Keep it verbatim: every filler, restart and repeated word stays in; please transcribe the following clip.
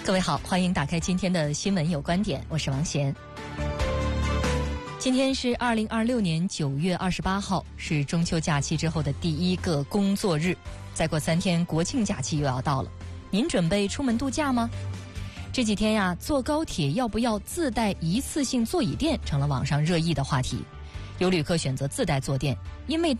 各位好，欢迎打开今天的新闻有观点，我是王贤。今天是二零二六年九月二十八号，是中秋假期之后的第一个工作日。再过三天，国庆假期又要到了，您准备出门度假吗？这几天呀，坐高铁要不要自带一次性座椅垫成了网上热议的话题。有旅客选择自带坐垫，因为